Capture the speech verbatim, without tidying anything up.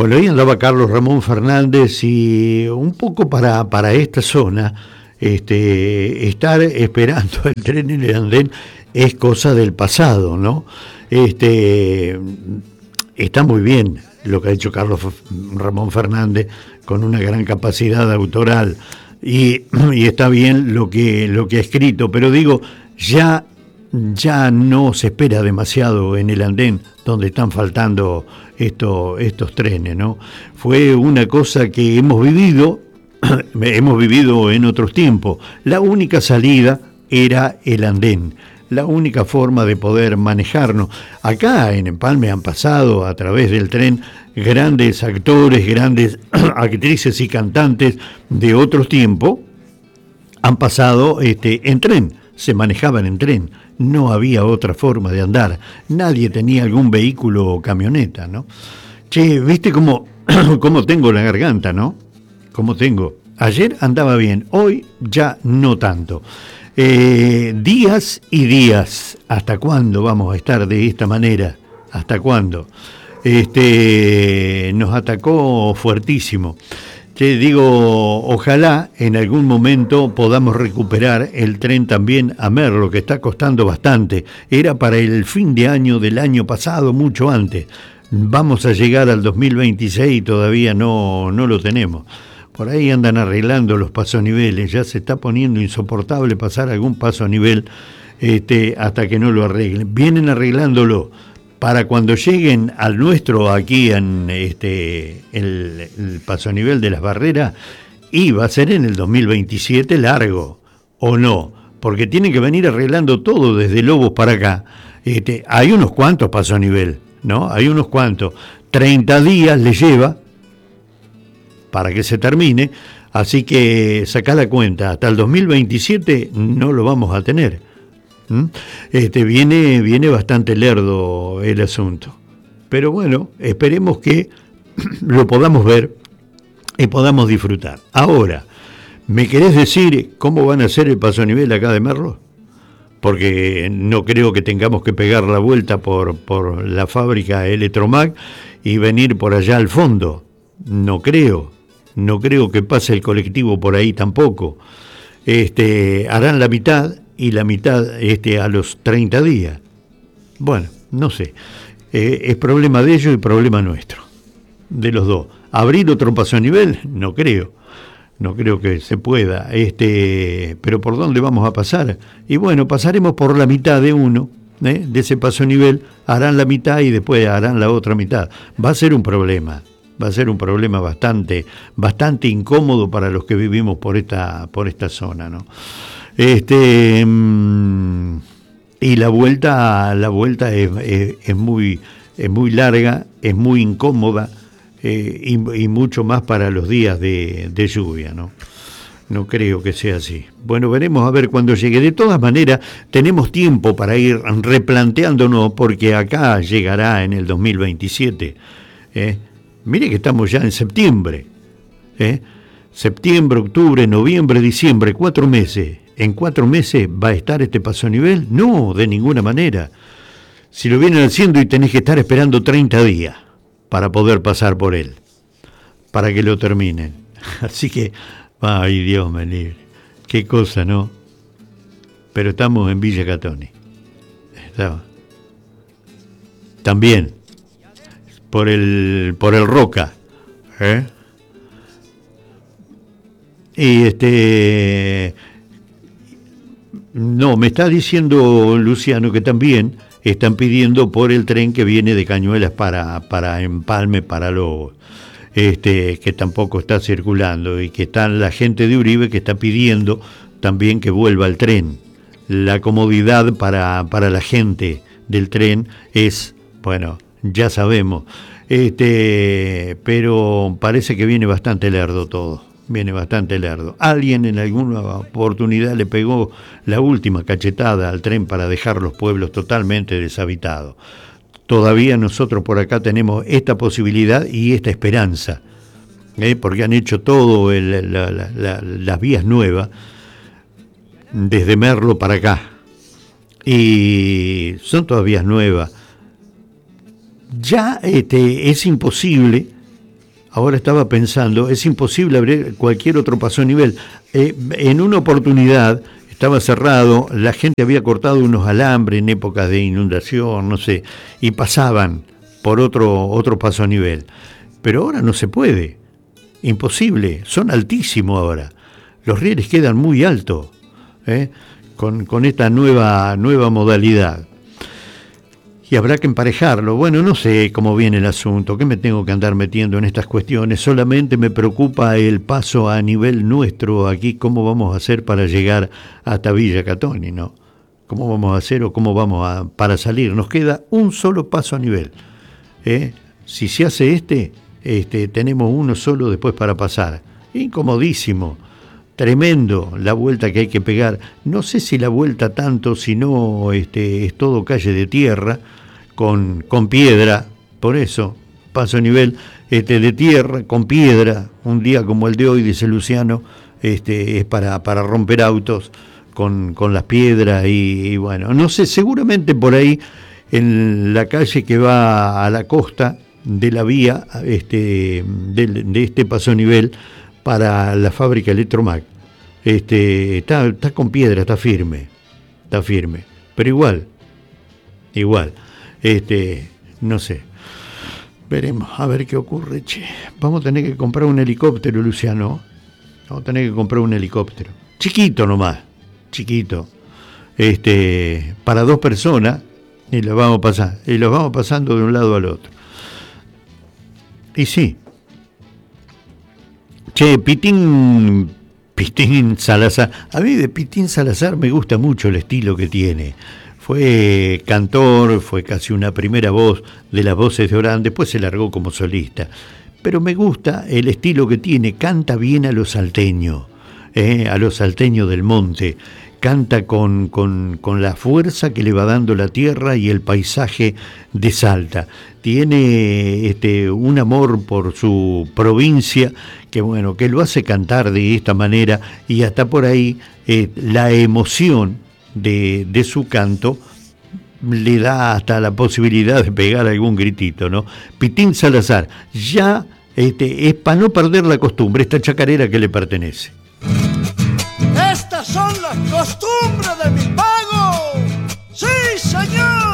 Bueno, ahí andaba Carlos Ramón Fernández y un poco para, para esta zona, este, estar esperando el tren en el andén es cosa del pasado, ¿no? Este, está muy bien lo que ha hecho Carlos Ramón Fernández con una gran capacidad autoral y, y está bien lo que, lo que ha escrito, pero digo, ya, ya no se espera demasiado en el andén donde están faltando esto, estos trenes, ¿no? Fue una cosa que hemos vivido, hemos vivido en otros tiempos. La única salida era el andén, la única forma de poder manejarnos. Acá en Empalme han pasado a través del tren grandes actores, grandes actrices y cantantes de otros tiempos, han pasado este, en tren, se manejaban en tren. No había otra forma de andar. Nadie tenía algún vehículo o camioneta, ¿no? Che, ¿viste cómo, cómo tengo la garganta, no? ¿Cómo tengo? Ayer andaba bien, hoy ya no tanto. Eh, días y días. ¿Hasta cuándo vamos a estar de esta manera? ¿Hasta cuándo? Este, nos atacó fuertísimo. Te digo, ojalá en algún momento podamos recuperar el tren también a Merlo, que está costando bastante. Era para el fin de año del año pasado, mucho antes. Vamos a llegar al dos mil veintiséis y todavía no, no lo tenemos. Por ahí andan arreglando los pasoniveles, ya se está poniendo insoportable pasar algún paso a nivel este, hasta que no lo arreglen. Vienen arreglándolo. Para cuando lleguen al nuestro aquí en este el, el pasonivel de las barreras, y va a ser en el dos mil veintisiete largo, ¿o no? Porque tienen que venir arreglando todo desde Lobos para acá. Este, hay unos cuantos pasonivel, ¿no? Hay unos cuantos. treinta días le lleva para que se termine, así que sacá la cuenta, hasta el dos mil veintisiete no lo vamos a tener. ¿Mm? Este, viene, viene bastante lerdo el asunto, pero bueno, esperemos que lo podamos ver y podamos disfrutar. Ahora, ¿me querés decir cómo van a hacer el pasonivel acá de Merlo? Porque no creo que tengamos que pegar la vuelta por, por la fábrica Electromac y venir por allá al fondo. No creo, no creo que pase el colectivo por ahí tampoco. Este, harán la mitad y la mitad este, a los treinta días. Bueno, no sé. Eh, es problema de ellos y problema nuestro. De los dos. ¿Abrir otro pasonivel? No creo. No creo que se pueda. Este, pero ¿por dónde vamos a pasar? Y bueno, pasaremos por la mitad de uno, ¿eh? De ese pasonivel, harán la mitad y después harán la otra mitad. Va a ser un problema. Va a ser un problema bastante, bastante incómodo para los que vivimos por esta, por esta zona, ¿no? Este y la vuelta la vuelta es, es, es muy es muy larga, es muy incómoda eh, y, y mucho más para los días de, de lluvia, ¿no? No creo que sea así. Bueno, veremos a ver cuando llegue. De todas maneras, tenemos tiempo para ir replanteándonos, porque acá llegará en el dos mil veintisiete. ¿eh? Mire que estamos ya en septiembre. ¿eh? Septiembre, octubre, noviembre, diciembre, cuatro meses. ¿En cuatro meses va a estar este pasonivel? No, de ninguna manera. Si lo vienen haciendo y tenés que estar esperando treinta días para poder pasar por él, para que lo terminen. Así que, ay Dios me libre, qué cosa, ¿no? Pero estamos en Villa Catoni. Estaba. También, por el, por el Roca, ¿eh? Y este... No, me está diciendo Luciano que también están pidiendo por el tren que viene de Cañuelas para, para Empalme, para Lobos, este, que tampoco está circulando, y que está la gente de Uribe que está pidiendo también que vuelva el tren. La comodidad para, para la gente del tren es, bueno, ya sabemos, este, pero parece que viene bastante lerdo todo. Viene bastante lerdo. Alguien en alguna oportunidad le pegó la última cachetada al tren para dejar los pueblos totalmente deshabitados. Todavía nosotros por acá tenemos esta posibilidad y esta esperanza, ¿eh? Porque han hecho todo el, la, la, la, las vías nuevas desde Merlo para acá. Y son todas vías nuevas. Ya este, es imposible ahora estaba pensando, es imposible abrir cualquier otro paso a nivel. Eh, en una oportunidad estaba cerrado, la gente había cortado unos alambres en épocas de inundación, no sé, y pasaban por otro, otro paso a nivel. Pero ahora no se puede, imposible, son altísimos ahora. Los rieles quedan muy altos, ¿eh? con, con esta nueva, nueva modalidad. Y habrá que emparejarlo. Bueno, no sé cómo viene el asunto, qué me tengo que andar metiendo en estas cuestiones. Solamente me preocupa el paso a nivel nuestro aquí, cómo vamos a hacer para llegar hasta Villa Catoni, ¿no? ¿Cómo vamos a hacer o cómo vamos a para salir? Nos queda un solo paso a nivel. ¿eh? Si se hace este, este, tenemos uno solo después para pasar. Incomodísimo. Tremendo la vuelta que hay que pegar. No sé si la vuelta tanto, si no este, es todo calle de tierra, con, con piedra, por eso, paso a nivel este, de tierra, con piedra. Un día como el de hoy, dice Luciano, este, es para, para romper autos con, con las piedras y, y bueno, no sé, seguramente por ahí, en la calle que va a la costa de la vía este, de, de este paso a nivel, para la fábrica Electromac, este, está, está con piedra, está firme, está firme, pero igual, igual, este, no sé, veremos, a ver qué ocurre, che. Vamos a tener que comprar un helicóptero, Luciano, vamos a tener que comprar un helicóptero, chiquito nomás, chiquito, este, para dos personas, y los vamos a pasar, y los vamos pasando de un lado al otro, y sí. Che, Pitín, Pitín Salazar, a mí de Pitín Salazar me gusta mucho el estilo que tiene. Fue cantor, fue casi una primera voz de las voces de Orán, después se largó como solista. Pero me gusta el estilo que tiene, canta bien a los salteños, eh, a los salteños del monte. Canta con, con, con la fuerza que le va dando la tierra y el paisaje de Salta. Tiene este, un amor por su provincia que, bueno, que lo hace cantar de esta manera y hasta por ahí eh, la emoción de, de su canto le da hasta la posibilidad de pegar algún gritito, ¿no? Pitín Salazar, ya este, es para no perder la costumbre, esta chacarera que le pertenece. Estas son las costumbres de mi pago. ¡Sí, señor!